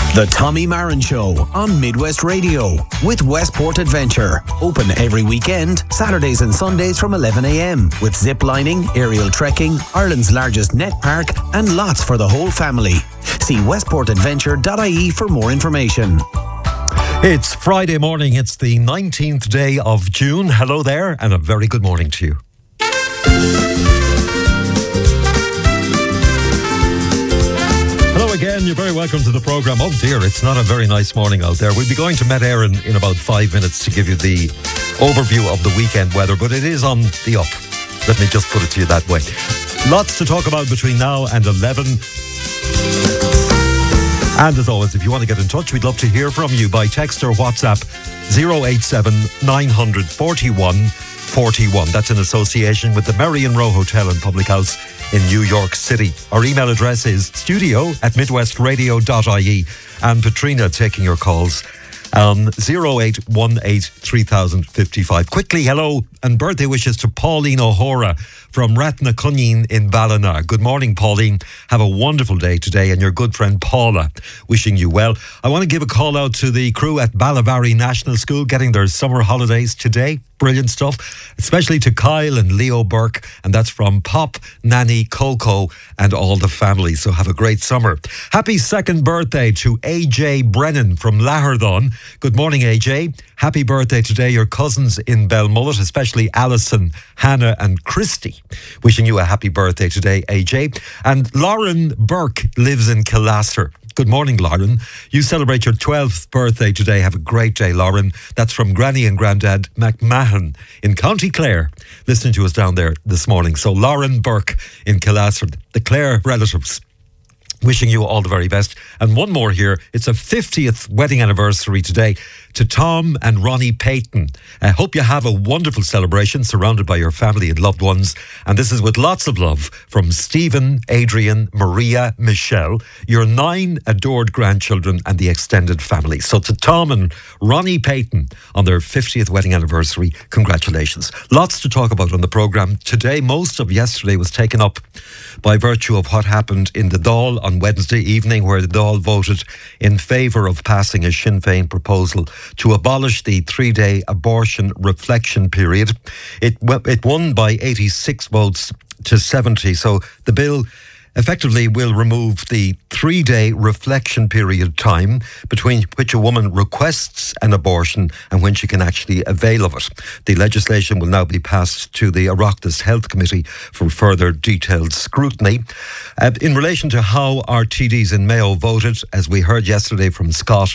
The Tommy Marin Show on Midwest Radio with Westport Adventure. Open every weekend, Saturdays and Sundays from 11 a.m. with zip lining, aerial trekking, Ireland's largest net park and lots for the whole family. See westportadventure.ie for more information. It's Friday morning. It's the 19th day of June. Hello there and a very good morning to you. Hello again, you're very welcome to the programme. Oh dear, it's not a very nice morning out there. We'll be going to Met Éireann in about 5 minutes to give you the overview of the weekend weather, but it is on the up. Let me just put it to you that way. Lots to talk about between now and 11. And as always, if you want to get in touch, we'd love to hear from you by text or WhatsApp 087 900 41 41. That's in association with the Merrion Row Hotel and Public House in New York City. Our email address is studio@midwestradio.ie. And Patrina taking your calls on 0818 3055. Quickly, hello and birthday wishes to Pauline O'Hora from Rathnacunneen in Ballina. Good morning, Pauline. Have a wonderful day today, and your good friend Paula wishing you well. I want to give a call out to the crew at Ballavary National School getting their summer holidays today. Brilliant stuff, especially to Kyle and Leo Burke, and that's from Pop, Nanny, Coco and all the family. So have a great summer. Happy second birthday to AJ Brennan from Laherdon. Good morning, AJ. Happy birthday today, your cousins in Belmullet, especially Alison, Hannah and Christy. Wishing you a happy birthday today, AJ. And Lauren Burke lives in Killaster. Good morning, Lauren. You celebrate your 12th birthday today. Have a great day, Lauren. That's from Granny and Grandad McMahon in County Clare, listening to us down there this morning. So Lauren Burke in Killaster, the Clare relatives, wishing you all the very best. And one more here. It's a 50th wedding anniversary today to Tom and Ronnie Payton. I hope you have a wonderful celebration surrounded by your family and loved ones. And this is with lots of love from Stephen, Adrian, Maria, Michelle, your 9 adored grandchildren and the extended family. So to Tom and Ronnie Payton on their 50th wedding anniversary, congratulations. Lots to talk about on the programme today. Most of yesterday was taken up by virtue of what happened in the Dáil on Wednesday evening, where the Dáil voted in favour of passing a Sinn Féin proposal to abolish the 3-day abortion reflection period. It won by 86 votes to 70. So the bill effectively will remove the 3-day reflection period time between which a woman requests an abortion and when she can actually avail of it. The legislation will now be passed to the Oireachtas Health Committee for further detailed scrutiny. In relation to how our TDs in Mayo voted, as we heard yesterday from Scott,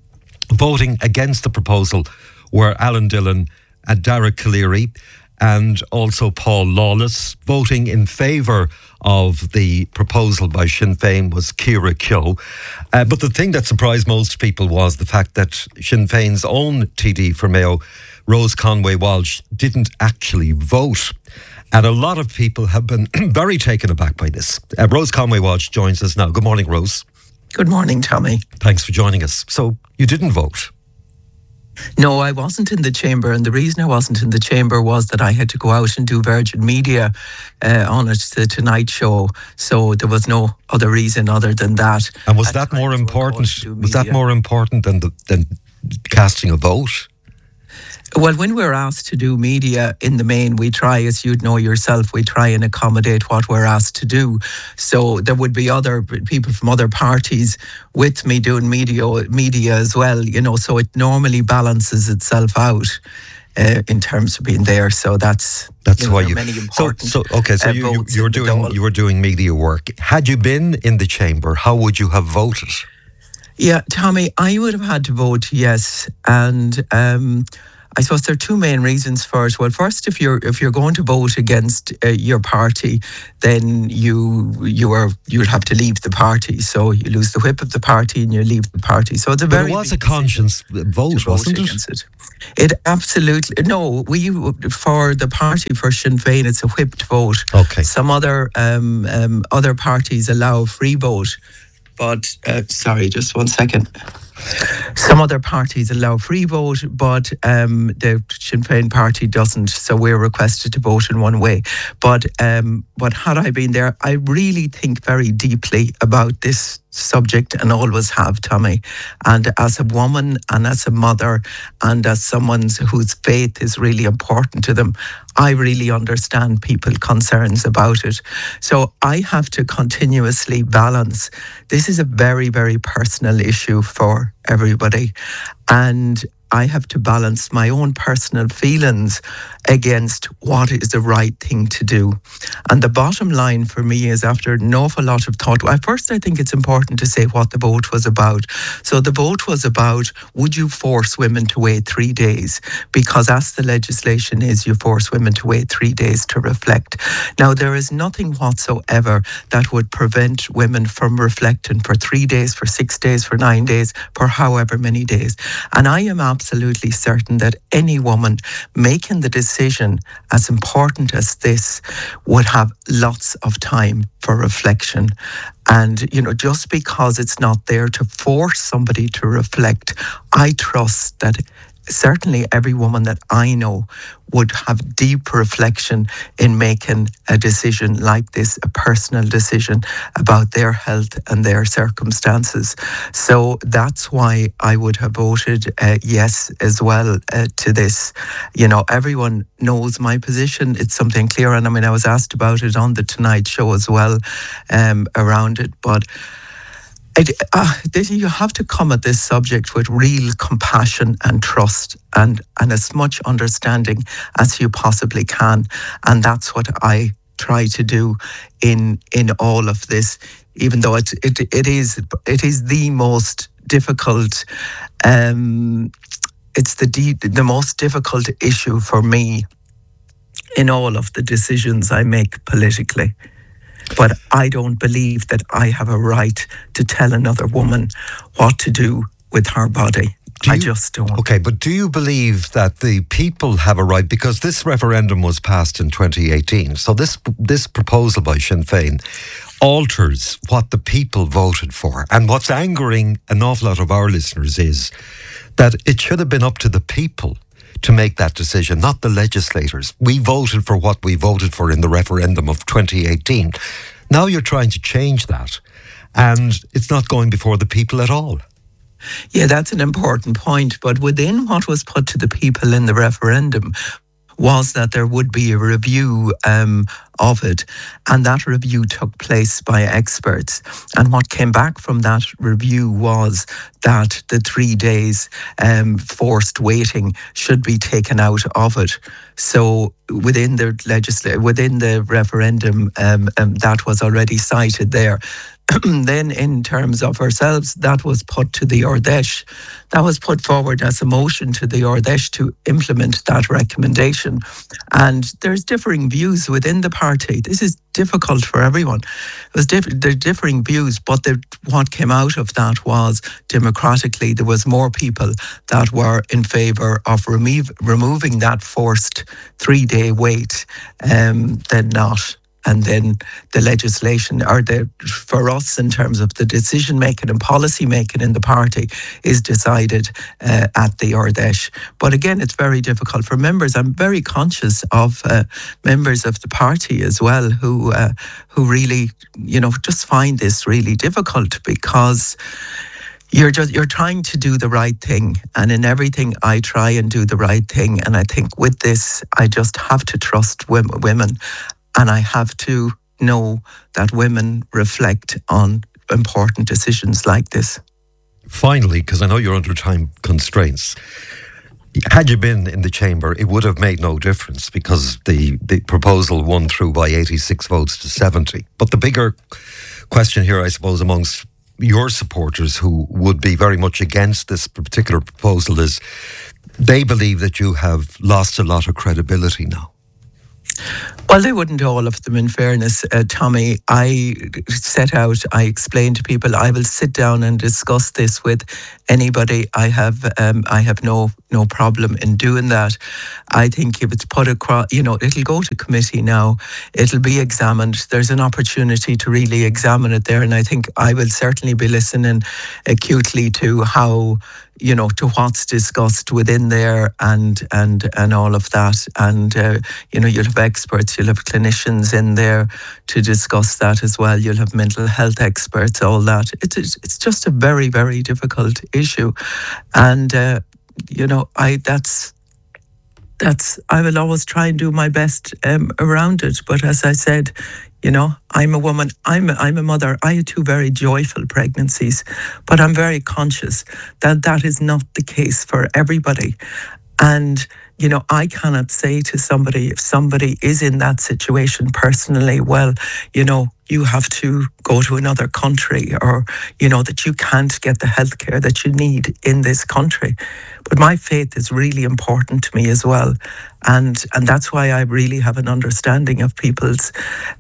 voting against the proposal were Alan Dillon and Derek Cleary, and also Paul Lawless. Voting in favour of the proposal by Sinn Féin was Ciara Keogh. But the thing that surprised most people was the fact that Sinn Féin's own TD for Mayo, Rose Conway Walsh, didn't actually vote. And a lot of people have been very taken aback by this. Rose Conway Walsh joins us now. Good morning, Rose. Good morning, Tommy. Thanks for joining us. So you didn't vote? No, I wasn't in the chamber, and the reason I wasn't in the chamber was that I had to go out and do Virgin Media on it, the Tonight Show. So there was no other reason other than that. And was that more important? Was that more important than casting a vote? Well, when we're asked to do media, in the main, we try, as you'd know yourself, we try and accommodate what we're asked to do. So there would be other people from other parties with me doing media as well, you know, so it normally balances itself out in terms of being there. So that's why you. Many important so you were doing media work. Had you been in the chamber, how would you have voted? Yeah, Tommy, I would have had to vote yes, and I suppose there are two main reasons for it. Well, first, if you're going to vote against your party, then you'd have to leave the party. So you lose the whip of the party and you leave the party. So it's it was a conscience vote, wasn't it? It absolutely no. For the party for Sinn Féin, it's a whipped vote. Okay. Some other parties allow a free vote. But, sorry, just 1 second. Some other parties allow free vote, but the Sinn Féin party doesn't, so we're requested to vote in one way. But had I been there, I really think very deeply about this subject and always have, Tommy. And as a woman and as a mother and as someone whose faith is really important to them, I really understand people's concerns about it. So I have to continuously balance. This is a very, very personal issue for everybody. And I have to balance my own personal feelings against what is the right thing to do. And the bottom line for me is, after an awful lot of thought, at first I think it's important to say what the vote was about. So the vote was about, would you force women to wait 3 days? Because as the legislation is, you force women to wait 3 days to reflect. Now, there is nothing whatsoever that would prevent women from reflecting for 3 days, for 6 days, for 9 days, for however many days. And I am absolutely certain that any woman making the decision as important as this would have lots of time for reflection. And, just because it's not there to force somebody to reflect, I trust that certainly every woman that I know would have deep reflection in making a decision like this, a personal decision about their health and their circumstances. So that's why I would have voted yes as well to this. Everyone knows my position. It's something clear. And I was asked about it on the Tonight Show as well, around it. But you have to come at this subject with real compassion and trust and as much understanding as you possibly can. And that's what I try to do in all of this, even though it is the most difficult. It's the most difficult issue for me in all of the decisions I make politically. But I don't believe that I have a right to tell another woman what to do with her body. I just don't. Okay, but do you believe that the people have a right? Because this referendum was passed in 2018. So this proposal by Sinn Féin alters what the people voted for. And what's angering an awful lot of our listeners is that it should have been up to the people to make that decision, not the legislators. We voted for what we voted for in the referendum of 2018. Now you're trying to change that, and it's not going before the people at all. Yeah, that's an important point. But within what was put to the people in the referendum was that there would be a review of it, and that review took place by experts. And what came back from that review was that the 3 days forced waiting should be taken out of it. So within the referendum, that was already cited there. Then in terms of ourselves, that was put to the Ard Fheis. That was put forward as a motion to the Ard Fheis to implement that recommendation. And there's differing views within the party. This is difficult for everyone. There's differing views, but what came out of that was, democratically, there was more people that were in favour of removing that forced 3-day wait than not. And then the legislation, for us in terms of the decision making and policy making in the party, is decided at the Ard Fheis. But again, it's very difficult for members. I'm very conscious of members of the party as well who really, just find this really difficult, because you're trying to do the right thing, and in everything I try and do the right thing. And I think with this, I just have to trust women. And I have to know that women reflect on important decisions like this. Finally, because I know you're under time constraints, had you been in the chamber, it would have made no difference, because the proposal won through by 86 votes to 70. But the bigger question here, I suppose, amongst your supporters who would be very much against this particular proposal is they believe that you have lost a lot of credibility now. Well, they wouldn't, all of them, in fairness, Tommy. I explained to people, I will sit down and discuss this with anybody. I have no problem in doing that. I think if it's put across, it'll go to committee now. It'll be examined. There's an opportunity to really examine it there. And I think I will certainly be listening acutely to how to what's discussed within there and all of that. And, you'll have experts, you'll have clinicians in there to discuss that as well. You'll have mental health experts, all that. It's just a very, very difficult issue. And, I will always try and do my best around it. But as I said, I'm a woman, I'm a mother. I had 2 very joyful pregnancies, but I'm very conscious that that is not the case for everybody. And, I cannot say to somebody, if somebody is in that situation personally, well, you have to go to another country, or, that you can't get the healthcare that you need in this country. But my faith is really important to me as well. And that's why I really have an understanding of people's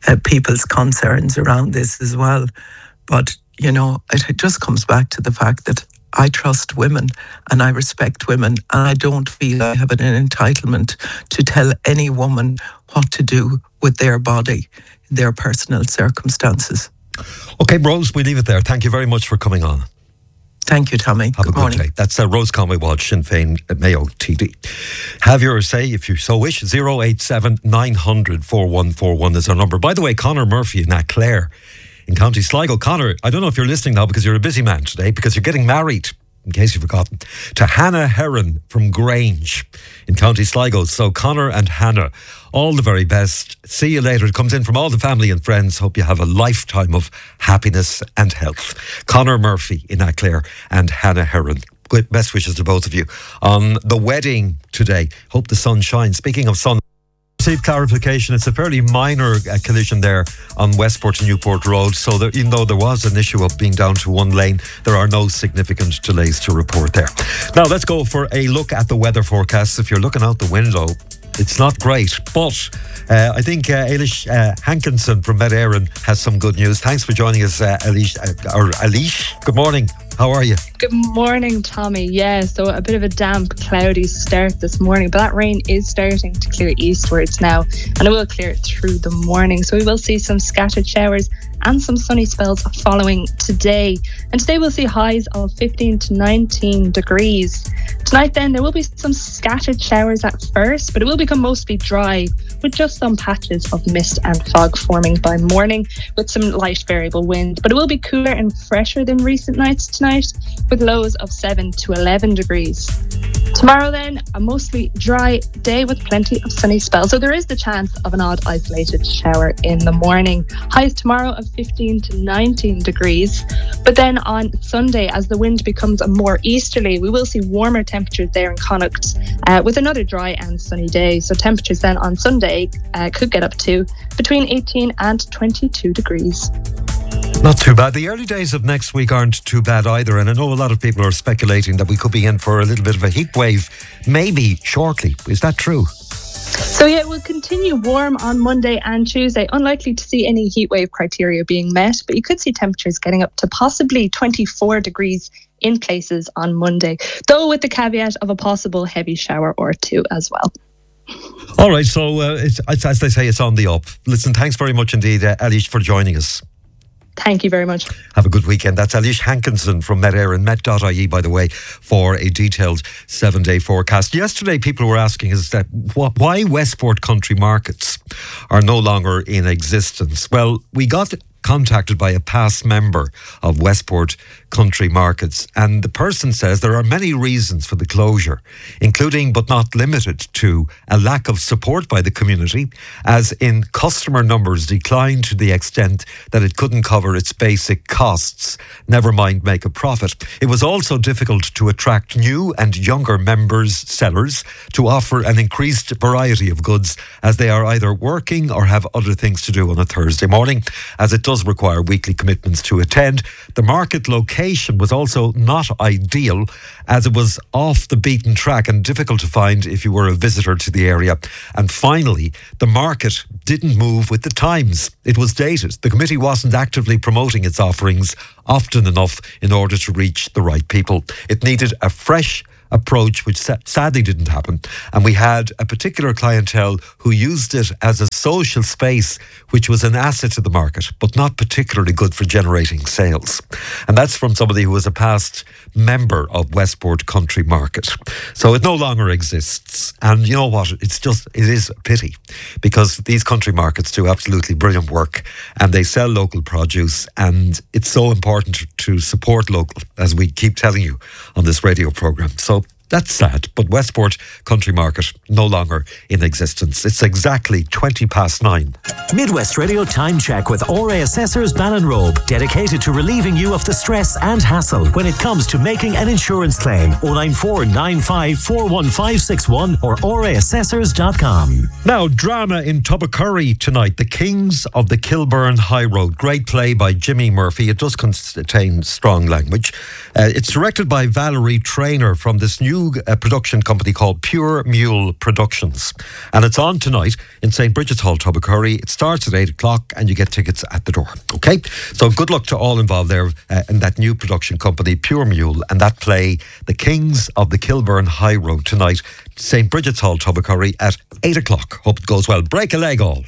concerns around this as well. But, it just comes back to the fact that I trust women and I respect women, and I don't feel I have an entitlement to tell any woman what to do with their body, their personal circumstances. Okay, Rose, we leave it there. Thank you very much for coming on. Thank you, Tommy. Have a good day. That's Rose Conway-Walsh, Sinn Féin Mayo TD. Have your say if you so wish. 087 900 4141 is our number. By the way, Conor Murphy in Clare in County Sligo. Conor, I don't know if you're listening now because you're a busy man today, because you're getting married, in case you've forgotten, to Hannah Heron from Grange in County Sligo. So Conor and Hannah, all the very best. See you later. It comes in from all the family and friends. Hope you have a lifetime of happiness and health. Conor Murphy in Clare and Hannah Heron. Best wishes to both of you on the wedding today. Hope the sun shines. Speaking of sun, received clarification. It's a fairly minor collision there on Westport to Newport Road. So there, even though there was an issue of being down to 1 lane, there are no significant delays to report there. Now let's go for a look at the weather forecast. If you're looking out the window, it's not great, but I think Eilish Hankinson from Met Éireann has some good news. Thanks for joining us, Eilish. Good morning. How are you? Good morning, Tommy. Yeah, so a bit of a damp, cloudy start this morning, but that rain is starting to clear eastwards now, and it will clear through the morning. So we will see some scattered showers and some sunny spells following today. And today we'll see highs of 15 to 19 degrees. Tonight then, there will be some scattered showers at first, but it will become mostly dry with just some patches of mist and fog forming by morning with some light variable wind. But it will be cooler and fresher than recent nights tonight with lows of 7 to 11 degrees. Tomorrow then, a mostly dry day with plenty of sunny spells. So there is the chance of an odd isolated shower in the morning. Highs tomorrow of 15 to 19 degrees. But then on Sunday, as the wind becomes more easterly, we will see warmer temperatures there in Connacht with another dry and sunny day. So temperatures then on Sunday could get up to between 18 and 22 degrees. Not too bad. The early days of next week aren't too bad either, and I know a lot of people are speculating that we could be in for a little bit of a heat wave maybe shortly. Is that true? So yeah, it will continue warm on Monday and Tuesday. Unlikely to see any heatwave criteria being met, but you could see temperatures getting up to possibly 24 degrees in places on Monday, though with the caveat of a possible heavy shower or two as well. All right, so it's, as they say, it's on the up. Listen, thanks very much indeed, Eilish, for joining us. Thank you very much. Have a good weekend. That's Eilish Hankinson from Met Éireann, met.ie, by the way, for a detailed 7-day forecast. Yesterday, people were asking us that why Westport Country Markets are no longer in existence. Well, we got contacted by a past member of Westport Country Markets, and the person says there are many reasons for the closure, including but not limited to a lack of support by the community, as in customer numbers declined to the extent that it couldn't cover its basic costs, never mind make a profit. It was also difficult to attract new and younger members, sellers, to offer an increased variety of goods, as they are either working or have other things to do on a Thursday morning, as it does require weekly commitments to attend. The market location was also not ideal, as it was off the beaten track and difficult to find if you were a visitor to the area. And finally, the market didn't move with the times. It was dated. The committee wasn't actively promoting its offerings often enough in order to reach the right people. It needed a fresh approach, which sadly didn't happen. And we had a particular clientele who used it as a social space, which was an asset to the market, but not particularly good for generating sales. And that's from somebody who was a past member of Westport Country Market. So it no longer exists. And you know what? It is a pity, because these country markets do absolutely brilliant work and they sell local produce, and it's so important to support local, as we keep telling you on this radio programme. So that's sad, but Westport Country Market no longer in existence. It's exactly 9:20. Midwest Radio Time Check with ORA Assessors Ballinrobe, dedicated to relieving you of the stress and hassle when it comes to making an insurance claim. 094 95 41561 or oraassessors.com. Now, drama in Tubbercurry tonight. The Kings of the Kilburn High Road. Great play by Jimmy Murphy. It does contain strong language. It's directed by Valerie Traynor from this new production company called Pure Mule Productions. And it's on tonight in St. Bridget's Hall, Tubbercurry. It starts at 8 o'clock and you get tickets at the door. Okay? So good luck to all involved there in that new production company, Pure Mule, and that play, The Kings of the Kilburn High Road, tonight, St. Bridget's Hall, Tubbercurry at 8 o'clock. Hope it goes well. Break a leg all.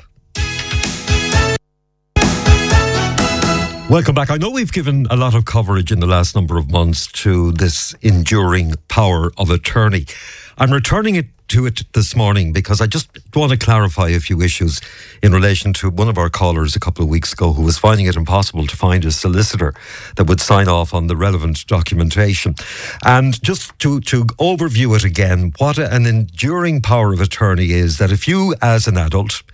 Welcome back. I know we've given a lot of coverage in the last number of months to this enduring power of attorney. I'm returning to it this morning because I just want to clarify a few issues in relation to one of our callers a couple of weeks ago who was finding it impossible to find a solicitor that would sign off on the relevant documentation. And just to overview it again, what an enduring power of attorney is, that if you as an adult,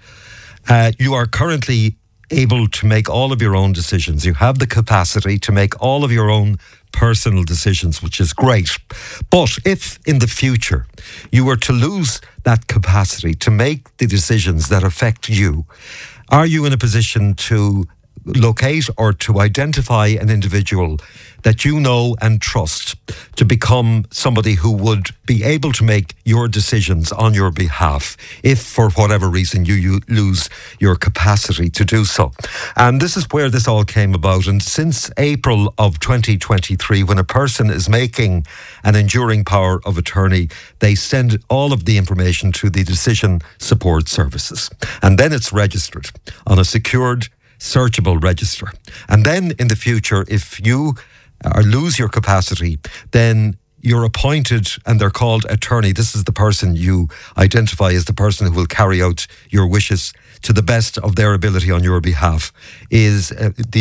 you are currently able to make all of your own decisions. You have the capacity to make all of your own personal decisions, which is great. But if in the future you were to lose that capacity to make the decisions that affect you, are you in a position to locate or to identify an individual that you know and trust to become somebody who would be able to make your decisions on your behalf if for whatever reason you lose your capacity to do so? And this is where this all came about. And since April of 2023, when a person is making an enduring power of attorney, they send all of the information to the Decision Support Services, and then it's registered on a secured searchable register. And then in the future, if you lose your capacity, then you're appointed, and they're called attorney. This is the person you identify as the person who will carry out your wishes to the best of their ability on your behalf. Is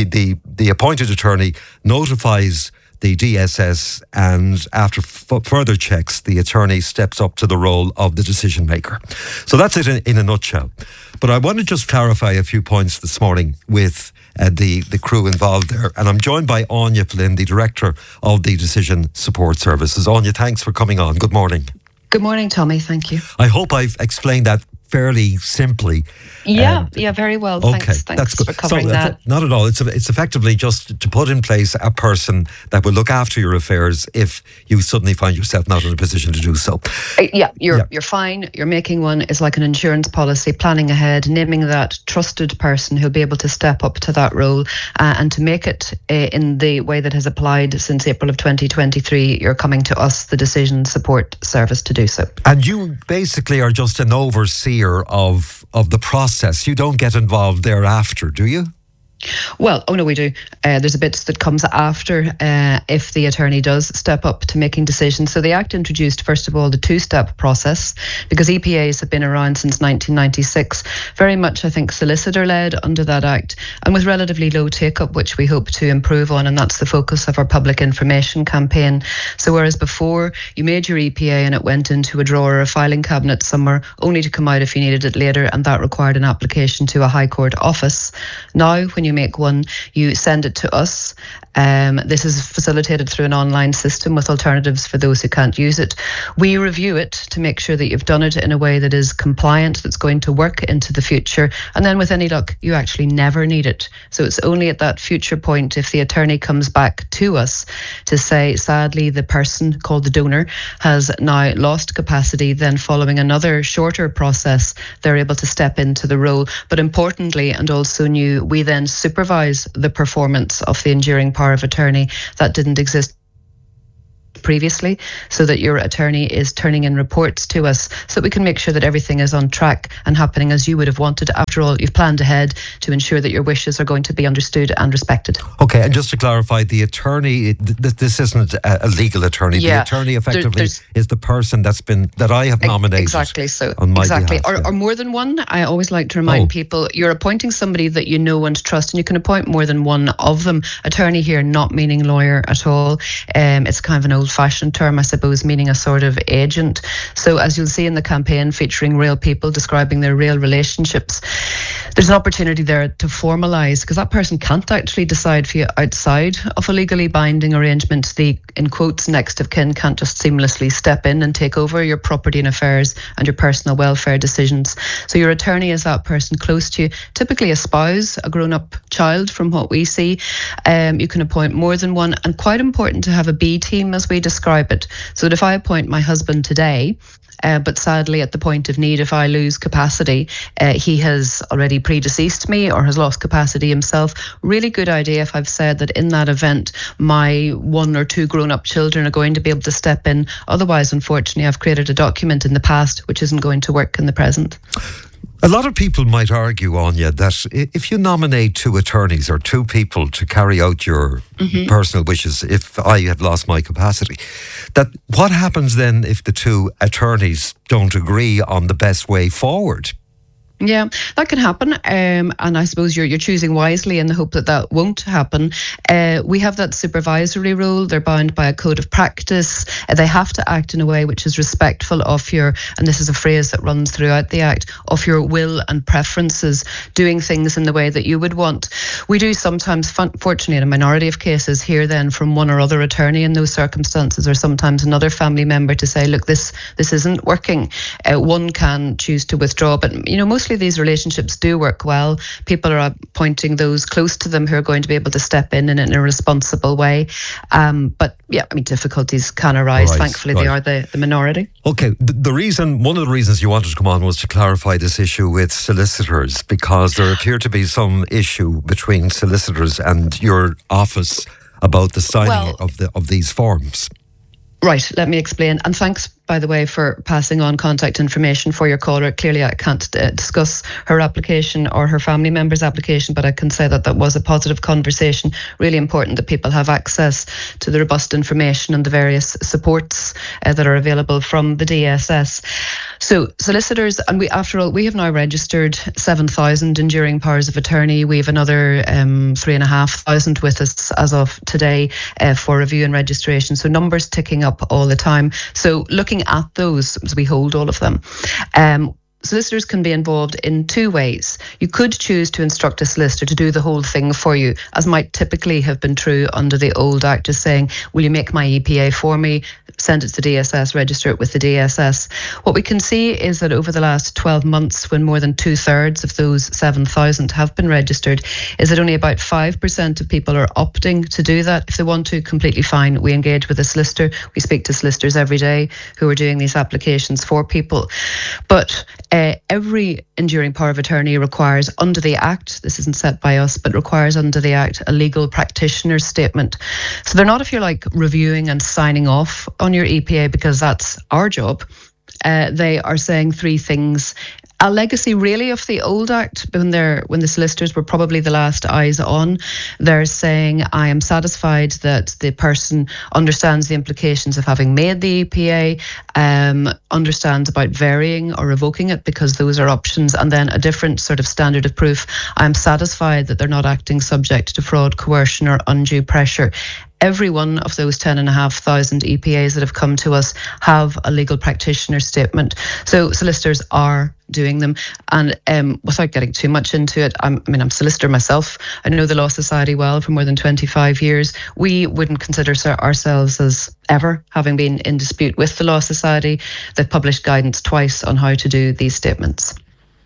the appointed attorney notifies the DSS, and after further checks, the attorney steps up to the role of the decision maker. So that's it in a nutshell. But I want to just clarify a few points this morning with the crew involved there. And I'm joined by Anya Flynn, the Director of the Decision Support Services. Anya, thanks for coming on. Good morning. Good morning, Tommy. Thank you. I hope I've explained that fairly simply. Yeah, very well. Okay, thanks that's good. For covering that. Not at all. It's effectively just to put in place a person that will look after your affairs if you suddenly find yourself not in a position to do so. You're fine. You're making one. It's like an insurance policy, planning ahead, naming that trusted person who'll be able to step up to that role and to make it in the way that has applied since April of 2023. You're coming to us, the Decision Support Service, to do so. And you basically are just an overseer of the process. You don't get involved thereafter, do you? Well, oh no, we do. There's a bit that comes after if the attorney does step up to making decisions. So the Act introduced, first of all, the two-step process, because EPAs have been around since 1996, very much, I think, solicitor-led under that Act, and with relatively low take-up, which we hope to improve on, and that's the focus of our public information campaign. So whereas before, you made your EPA and it went into a drawer or a filing cabinet somewhere, only to come out if you needed it later, and that required an application to a High Court office. Now, when you make one, you send it to us. This is facilitated through an online system with alternatives for those who can't use it. We review it to make sure that you've done it in a way that is compliant, that's going to work into the future. And then with any luck, you actually never need it. So it's only at that future point, if the attorney comes back to us to say, sadly, the person called the donor has now lost capacity, then following another shorter process, they're able to step into the role. But importantly, and also new, we then supervise the performance of the enduring power of attorney. That didn't exist previously, so that your attorney is turning in reports to us so that we can make sure that everything is on track and happening as you would have wanted. After all, you've planned ahead to ensure that your wishes are going to be understood and respected. Okay, and just to clarify, the attorney, this isn't a legal attorney. Yeah, the attorney effectively is the person that I have nominated. Exactly. So on my behalf, or more than one. I always like to remind people you're appointing somebody that you know and trust, and you can appoint more than one of them. Attorney here not meaning lawyer at all. It's kind of an old-fashioned term, I suppose, meaning a sort of agent. So as you'll see in the campaign featuring real people describing their real relationships, there's an opportunity there to formalise, because that person can't actually decide for you outside of a legally binding arrangement. The, in quotes, next of kin can't just seamlessly step in and take over your property and affairs and your personal welfare decisions. So your attorney is that person close to you, typically a spouse, a grown-up child from what we see. You can appoint more than one, and quite important to have a B team as we describe it. So that if I appoint my husband today, but sadly at the point of need, if I lose capacity, he has already predeceased me or has lost capacity himself. Really good idea if I've said that in that event my 1 or 2 grown-up children are going to be able to step in. Otherwise, unfortunately, I've created a document in the past which isn't going to work in the present. A lot of people might argue, Anya, that if you nominate 2 attorneys or 2 people to carry out your personal wishes, if I have lost my capacity, that what happens then if the 2 attorneys don't agree on the best way forward? Yeah, that can happen, and I suppose you're choosing wisely in the hope that that won't happen. We have that supervisory role. They're bound by a code of practice. They have to act in a way which is respectful of your, and this is a phrase that runs throughout the Act, of your will and preferences, doing things in the way that you would want. We do sometimes, fortunately in a minority of cases, hear then from one or other attorney in those circumstances, or sometimes another family member, to say, look, this isn't working. One can choose to withdraw, but mostly these relationships do work well. People are appointing those close to them who are going to be able to step in a responsible way. But yeah, difficulties can arise. Thankfully, they are the minority. Okay, one of the reasons you wanted to come on was to clarify this issue with solicitors, because there appeared to be some issue between solicitors and your office about the signing of these forms. Right, let me explain. And thanks, by the way, for passing on contact information for your caller. Clearly, I can't discuss her application or her family member's application, but I can say that was a positive conversation. Really important that people have access to the robust information and the various supports that are available from the DSS. So solicitors, and we have now registered 7,000 enduring powers of attorney. We have another 3,500 with us as of today for review and registration. So numbers ticking up all the time. So looking at those, as we hold all of them, solicitors can be involved in 2 ways. You could choose to instruct a solicitor to do the whole thing for you, as might typically have been true under the old Act, just saying, will you make my EPA for me, send it to DSS, register it with the DSS. What we can see is that over the last 12 months, when more than 2/3 of those 7,000 have been registered, is that only about 5% of people are opting to do that. If they want to, completely fine. We engage with a solicitor. We speak to solicitors every day who are doing these applications for people. But every enduring power of attorney requires, under the Act, this isn't set by us, but requires under the Act, a legal practitioner statement. So they're not, if you like, reviewing and signing off on your EPA, because that's our job. They are saying 3 things. A legacy really of the old Act, when the solicitors were probably the last eyes on. They're saying, I am satisfied that the person understands the implications of having made the EPA, understands about varying or revoking it, because those are options, and then a different sort of standard of proof. I am satisfied that they're not acting subject to fraud, coercion or undue pressure. Every one of those 10,500 EPAs that have come to us have a legal practitioner statement. So solicitors are doing them. And without getting too much into it, I'm a solicitor myself. I know the Law Society well for more than 25 years. We wouldn't consider ourselves as ever having been in dispute with the Law Society. They've published guidance twice on how to do these statements.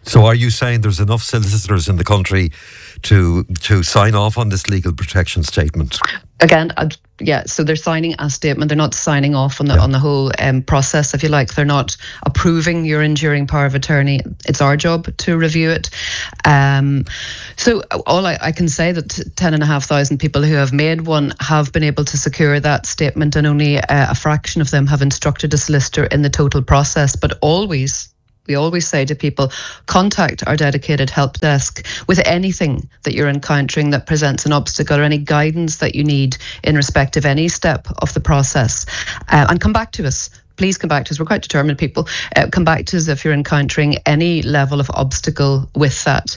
So are you saying there's enough solicitors in the country to sign off on this legal protection statement? Again, so they're signing a statement. They're not signing off on the whole process, if you like. They're not approving your enduring power of attorney. It's our job to review it. So all I can say that 10,500 people who have made one have been able to secure that statement, and only a fraction of them have instructed a solicitor in the total process. But we always say to people, contact our dedicated help desk with anything that you're encountering that presents an obstacle or any guidance that you need in respect of any step of the process. And come back to us. Please come back to us. We're quite determined people. Come back to us if you're encountering any level of obstacle with that.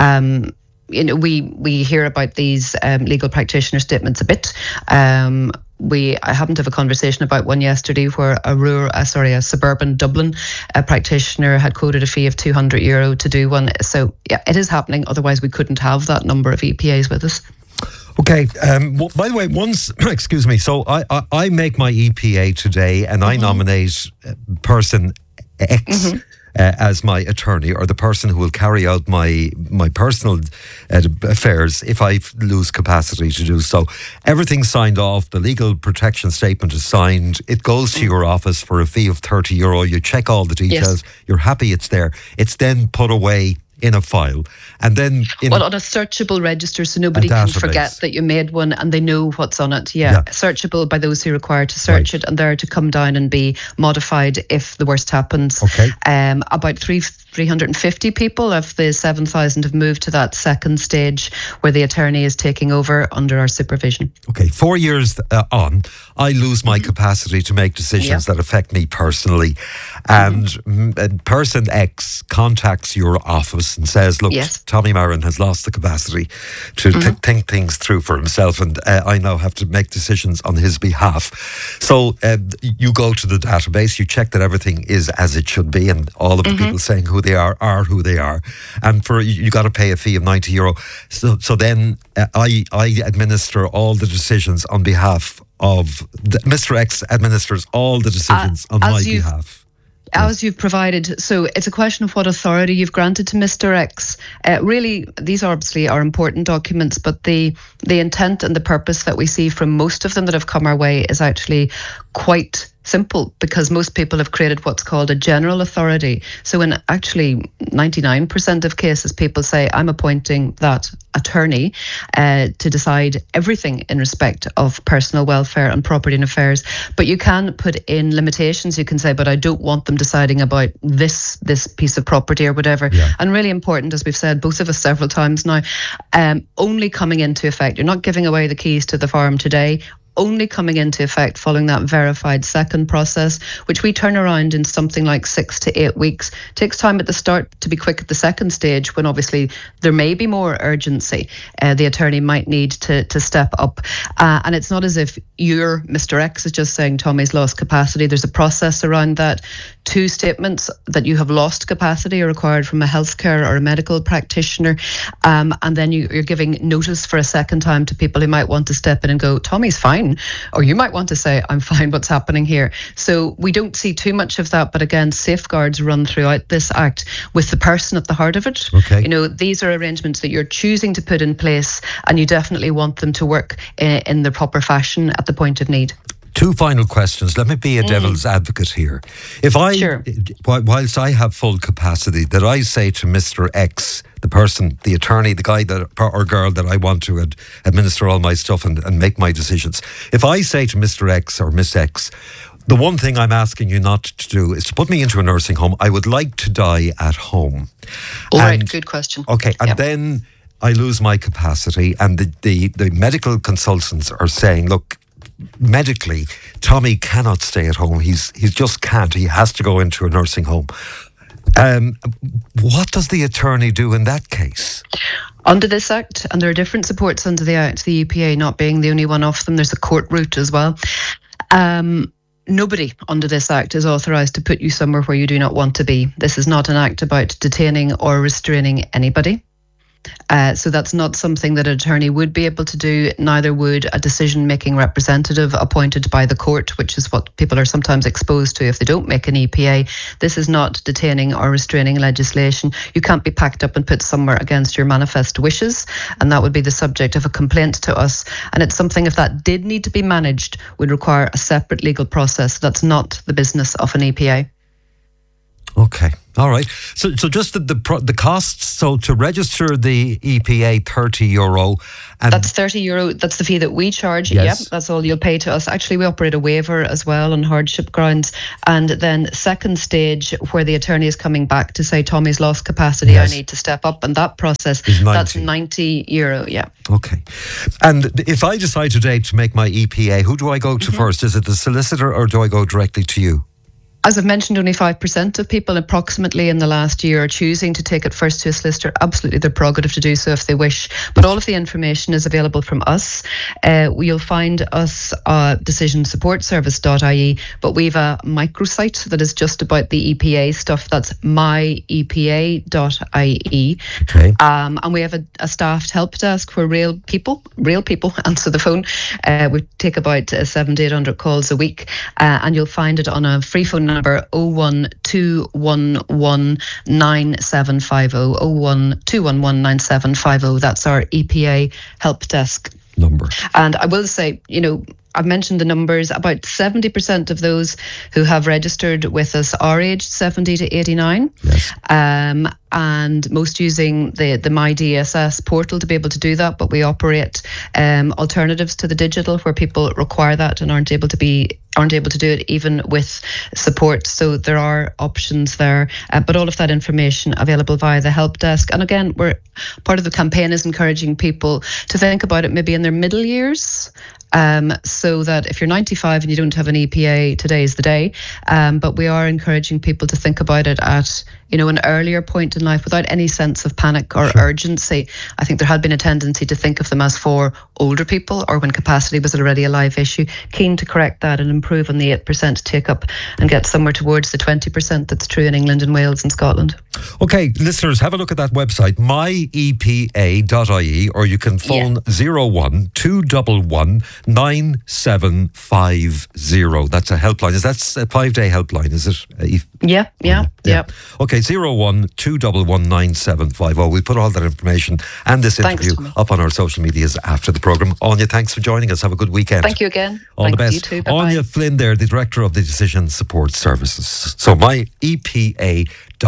We hear about these legal practitioner statements a bit. I happened to have a conversation about one yesterday where a suburban Dublin practitioner had quoted a fee of €200 to do one. So yeah, it is happening. Otherwise, we couldn't have that number of EPAs with us. Okay. By the way, excuse me. So I make my EPA today, and I nominate person X. As my attorney, or the person who will carry out my personal affairs if I lose capacity to do so. Everything's signed off. The legal protection statement is signed. It goes to your office for a fee of €30. You check all the details. Yes. You're happy it's there. It's then put away in a file, and then on a searchable register, so nobody can forget that you made one, and they know what's on it. Searchable by those who require to search it, and they're to come down and be modified if the worst happens. Okay. About 350 people of the 7,000 have moved to that second stage where the attorney is taking over under our supervision. Okay, 4 years on, I lose my capacity to make decisions that affect me personally, and person X contacts your office and says, look, Tommy Marin has lost the capacity to think things through for himself, and I now have to make decisions on his behalf. So you go to the database, you check that everything is as it should be, and all of the people saying who they are who they are, and for you got to pay a fee of €90. So then I administer all the decisions on behalf of Mr. X administers all the decisions on my behalf. As you've provided, so it's a question of what authority you've granted to Mr. X. Really, these obviously are important documents, but the intent and the purpose that we see from most of them that have come our way is actually quite simple, because most people have created what's called a general authority. So in actually 99% of cases, people say, I'm appointing that attorney to decide everything in respect of personal welfare and property and affairs. But you can put in limitations. You can say, but I don't want them deciding about this piece of property or whatever. Yeah. And really important, as we've said, both of us several times now, only coming into effect. You're not giving away the keys to the farm today. Only coming into effect following that verified second process, which we turn around in something like 6 to 8 weeks. Takes time at the start to be quick at the second stage, when obviously there may be more urgency. The attorney might need to step up. And it's not as if you're Mr. X is just saying Tommy's lost capacity. There's a process around that. 2 statements that you have lost capacity are required from a healthcare or a medical practitioner. And then you're giving notice for a second time to people who might want to step in and go, Tommy's fine. Or you might want to say, I'm fine, what's happening here? So we don't see too much of that. But again, safeguards run throughout this act with the person at the heart of it. Okay. You know, these are arrangements that you're choosing to put in place, and you definitely want them to work in the proper fashion at the point of need. 2 final questions. Let me be a devil's advocate here. If whilst I have full capacity, that I say to Mr. X, the person, the attorney, the guy or girl that I want to administer all my stuff and make my decisions. If I say to Mr. X or Miss X, the one thing I'm asking you not to do is to put me into a nursing home. I would like to die at home. All right, good question. Okay, and then I lose my capacity, and the medical consultants are saying, look, medically, Tommy cannot stay at home. He just can't. He has to go into a nursing home. What does the attorney do in that case? Under this Act, and there are different supports under the Act, the EPA not being the only one of them, there's a court route as well. Nobody under this Act is authorised to put you somewhere where you do not want to be. This is not an Act about detaining or restraining anybody. So that's not something that an attorney would be able to do, neither would a decision-making representative appointed by the court, which is what people are sometimes exposed to if they don't make an EPA. This is not detaining or restraining legislation. You can't be packed up and put somewhere against your manifest wishes, and that would be the subject of a complaint to us. And it's something, if that did need to be managed, would require a separate legal process. That's not the business of an EPA. Okay. All right. So just the costs. So to register the EPA, €30. And that's €30. That's the fee that we charge. Yes. Yep, that's all you'll pay to us. Actually, we operate a waiver as well on hardship grounds. And then second stage, where the attorney is coming back to say, Tommy's lost capacity, Yes. I need to step up. And that process, is 90. that's €90. Yeah. Okay. And if I decide today to make my EPA, who do I go to first? Is it the solicitor or do I go directly to you? As I've mentioned, only 5% of people approximately in the last year are choosing to take it first to a solicitor. Absolutely their prerogative to do so if they wish. But all of the information is available from us. You'll find us decisionsupportservice.ie, but we've a microsite that is just about the EPA stuff. That's myepa.ie. Okay. And we have a staffed help desk where real people answer the phone. We take about 700 to 800 calls a week, and you'll find it on a free phone number 01211 9750 01211 9750. That's our EPA help desk number. And I will say, I've mentioned the numbers. About 70% of those who have registered with us are aged 70 to 89. Yes. And most using the MyDSS portal to be able to do that. But we operate alternatives to the digital where people require that and aren't able to do it even with support. So there are options there. But all of that information available via the help desk. And again, part of the campaign is encouraging people to think about it maybe in their middle years. So that if you're 95 and you don't have an EPA, today's the day. But we are encouraging people to think about it at an earlier point in life without any sense of panic or urgency. I think there had been a tendency to think of them as for older people or when capacity was already a live issue. Keen to correct that and improve on the 8% take up and get somewhere towards the 20% that's true in England and Wales and Scotland. Okay, listeners, have a look at that website, myepa.ie, or you can phone 01 211 9750. That's a helpline. That's a 5-day helpline, is it? Yeah. Okay, 01 211 9750. We'll put all that information and this interview up on our social medias after the programme. Anya, thanks for joining us. Have a good weekend. Thank you again. All the best. You too. Bye-bye. Anya Flynn there, the Director of the Decision Support Services. So myepa.ie.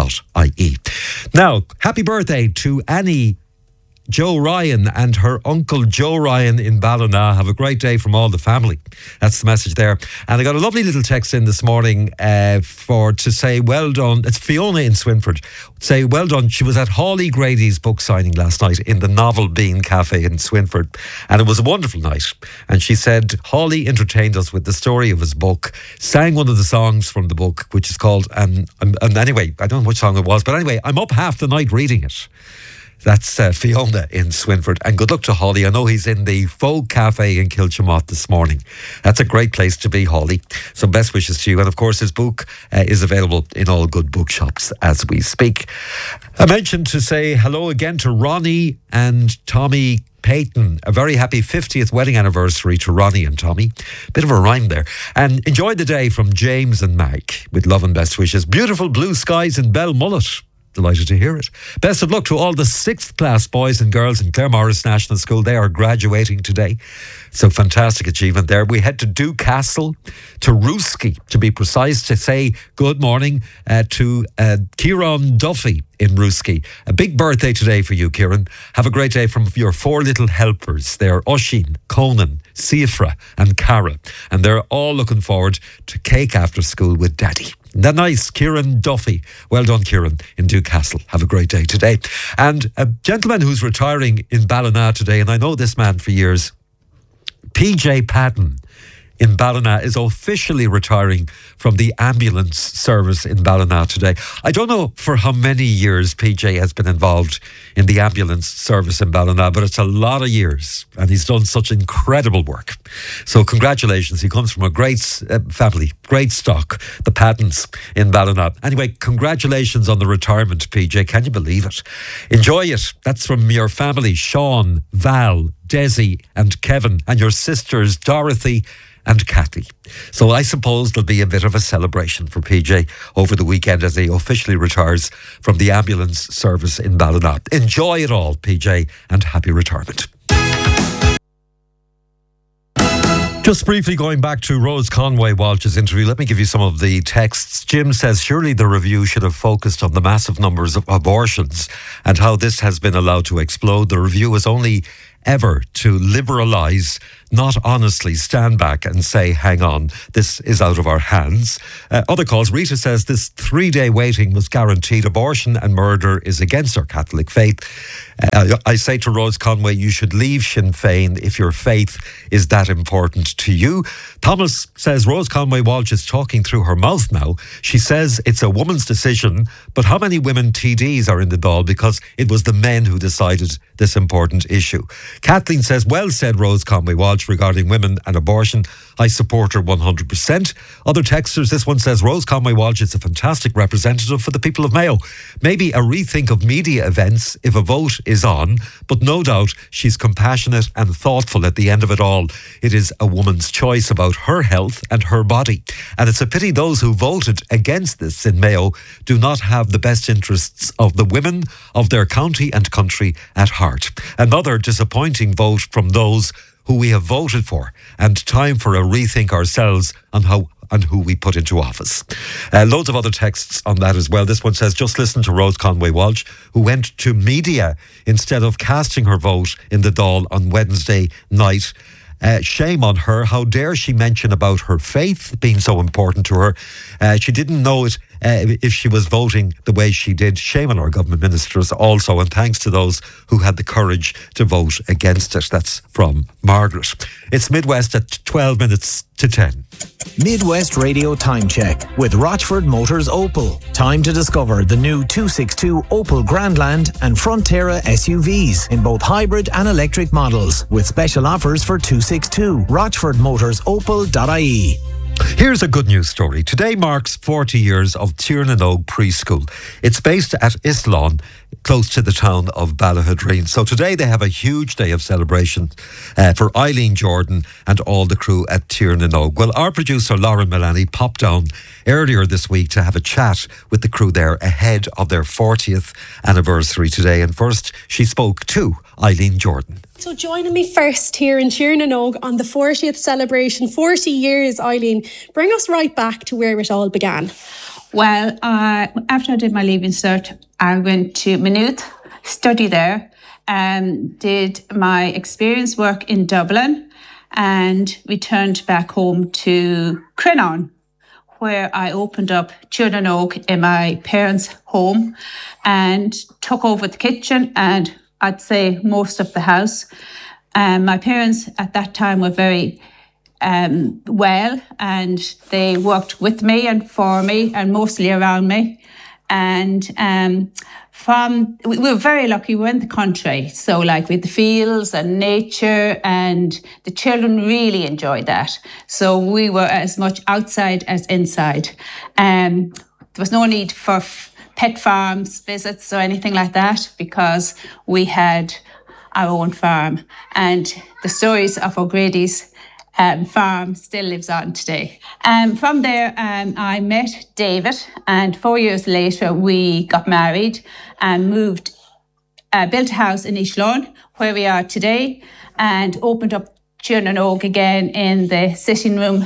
Now, happy birthday to Annie Joe Ryan and her uncle Joe Ryan in Ballina. Have a great day from all the family. That's the message there. And I got a lovely little text in this morning to say well done. It's Fiona in Swinford. Say well done. She was at Hawley Grady's book signing last night in the Novel Bean Cafe in Swinford, and it was a wonderful night. And she said Hawley entertained us with the story of his book, sang one of the songs from the book, which is called and anyway, I don't know which song it was, but anyway, I'm up half the night reading it. That's Fiona in Swinford. And good luck to Hawley. I know he's in the Folk Cafe in Kilchimott this morning. That's a great place to be, Hawley. So best wishes to you. And of course, his book is available in all good bookshops as we speak. I mentioned to say hello again to Ronnie and Tommy Payton. A very happy 50th wedding anniversary to Ronnie and Tommy. Bit of a rhyme there. And enjoy the day from James and Mag with love and best wishes. Beautiful blue skies in Belmullet. Delighted to hear it. Best of luck to all the 6th class boys and girls in Claremorris National School. They are graduating today. So fantastic achievement there. We head to Dewcastle, to Rooski, to be precise, to say good morning to Kieran Duffy in Rooski. A big birthday today for you, Kieran. Have a great day from your 4 little helpers. They are Oisín, Conan, Siofra and Cara. And they're all looking forward to cake after school with Daddy. That nice, Kieran Duffy. Well done, Kieran, in Dewcastle. Have a great day today. And a gentleman who's retiring in Ballina today, and I know this man for years, PJ Patton, in Ballina is officially retiring from the ambulance service in Ballina today. I don't know for how many years PJ has been involved in the ambulance service in Ballina, but it's a lot of years, and he's done such incredible work. So congratulations. He comes from a great family, great stock, the Paddens in Ballina. Anyway, congratulations on the retirement, PJ. Can you believe it? Enjoy it. That's from your family, Sean, Val, Desi and Kevin, and your sisters Dorothy and Kathy. So I suppose there'll be a bit of a celebration for PJ over the weekend as he officially retires from the ambulance service in Ballina. Enjoy it all, PJ, and happy retirement. Just briefly going back to Rose Conway Walsh's interview, let me give you some of the texts. Jim says, surely the review should have focused on the massive numbers of abortions and how this has been allowed to explode. The review is only ever to liberalise, not honestly stand back and say, hang on, this is out of our hands. Other calls, Rita says this 3-day waiting was guaranteed. Abortion and murder is against our Catholic faith. I say to Rose Conway, you should leave Sinn Féin if your faith is that important to you. Thomas says Rose Conway Walsh is talking through her mouth now. She says it's a woman's decision, but how many women TDs are in the Dáil because it was the men who decided this important issue? Kathleen says, well said Rose Conway Walsh regarding women and abortion. I support her 100%. Other texters, this one says Rose Conway Walsh is a fantastic representative for the people of Mayo. Maybe a rethink of media events if a vote is on, but no doubt she's compassionate and thoughtful at the end of it all. It is a woman's choice about her health and her body. And it's a pity those who voted against this in Mayo do not have the best interests of the women of their county and country at heart. Another disappointing vote from those who we have voted for, and time for a rethink ourselves on how and who we put into office. Loads of other texts on that as well. This one says, just listen to Rose Conway Walsh, who went to media instead of casting her vote in the Dáil on Wednesday night. Shame on her. How dare she mention about her faith being so important to her? She didn't know it if she was voting the way she did. Shame on our government ministers also, and thanks to those who had the courage to vote against it. That's from Margaret. It's Midwest at 12 minutes to 10. Midwest Radio Time Check with Rochford Motors Opel. Time to discover the new 262 Opel Grandland and Frontera SUVs in both hybrid and electric models with special offers for 262. RochfordMotorsOpel.ie. Here's a good news story. Today marks 40 years of Tiernanog Preschool. It's based at Islán, close to the town of Ballahadreen. So today they have a huge day of celebration for Eileen Jordan and all the crew at Tiernanog. Well, our producer Lauren Milani popped down earlier this week to have a chat with the crew there ahead of their 40th anniversary today. And first, she spoke to Eileen Jordan. So joining me first here in Tiernanog on the 40th celebration, 40 years, Eileen. Bring us right back to where it all began. Well, after I did my Leaving Cert, I went to Maynooth, studied there, did my experience work in Dublin, and returned back home to Crinan, where I opened up Tiernanog in my parents' home and took over the kitchen and I'd say most of the house. My parents at that time were very well, and they worked with me and for me and mostly around me. And we were very lucky. We were in the country, so like with the fields and nature, and the children really enjoyed that. So we were as much outside as inside. There was no need for pet farms visits or anything like that because we had our own farm, and the stories of O'Grady's farm still lives on today. From there, I met David, and 4 years later we got married and moved, built a house in Islán, where we are today, and opened up Tiernanog again in the sitting room.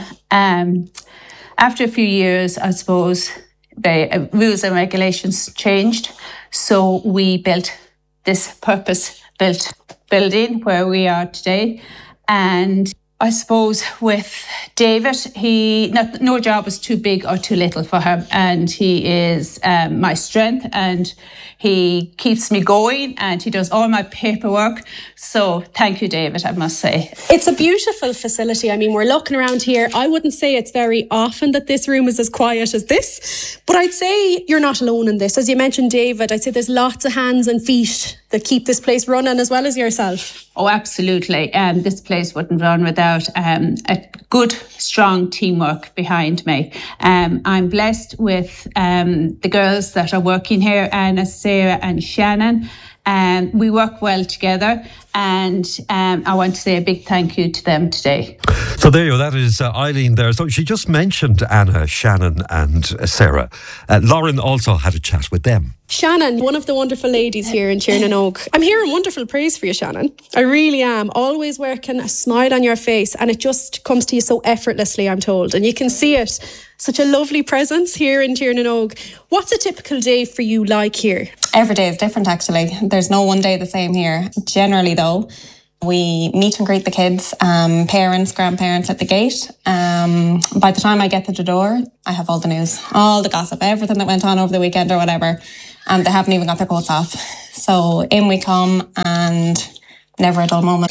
After a few years, I suppose, the rules and regulations changed, so we built this purpose-built building where we are today. And I suppose with David, no job was too big or too little for him, and he is my strength, and he keeps me going, and he does all my paperwork. So thank you, David, I must say. It's a beautiful facility. I mean, we're looking around here. I wouldn't say it's very often that this room is as quiet as this, but I'd say you're not alone in this. As you mentioned, David, I'd say there's lots of hands and feet that keep this place running as well as yourself. Oh, absolutely. This place wouldn't run without a good, strong teamwork behind me. I'm blessed with the girls that are working here, Anna, Sarah and Shannon. We work well together, and I want to say a big thank you to them today. So there you go, that is Eileen there. So she just mentioned Anna, Shannon and Sarah. Lauren also had a chat with them. Shannon, one of the wonderful ladies here in Tiernan-Óg. I'm hearing wonderful praise for you, Shannon. I really am. Always working, a smile on your face, and it just comes to you so effortlessly, I'm told. And you can see it. Such a lovely presence here in Tiernan-Óg. What's a typical day for you like here? Every day is different, actually. There's no one day the same here. Generally, though, we meet and greet the kids, parents, grandparents at the gate. By the time I get to the door, I have all the news, all the gossip, everything that went on over the weekend or whatever. And they haven't even got their coats off. So in we come, and never a dull moment.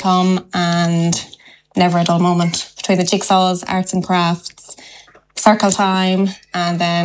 Between the jigsaws, arts and crafts, circle time, and then